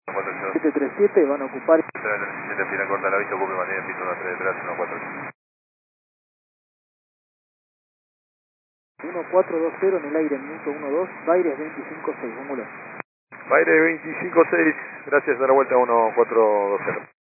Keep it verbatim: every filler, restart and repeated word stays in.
siete tres siete, van a ocupar. siete tres siete, fila corta el aviso, ocupe manera piso uno tres tres uno cuatro. uno cuatro dos cero en el aire, minuto uno dos, Baires veinticinco seis, vámonos. Baires veinticinco seis, gracias, da la vuelta uno cuatro dos cero.